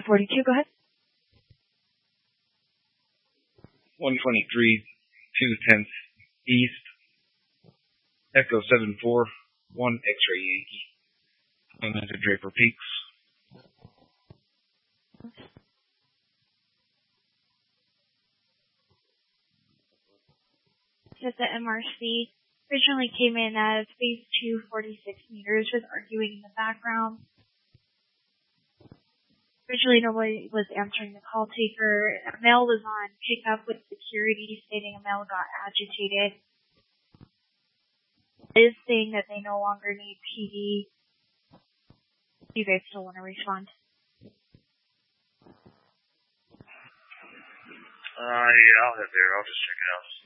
42, go ahead. 123, 210th East, Echo 741, X-Ray Yankee. I'm into Draper Peaks. That the MRC originally came in as phase 2, 46 meters, was arguing in the background. Originally, nobody was answering the call taker. A male was on pickup with security, stating a male got agitated. It is saying that they no longer need PD. Do you guys still want to respond? Yeah, I'll head there. I'll just check it out.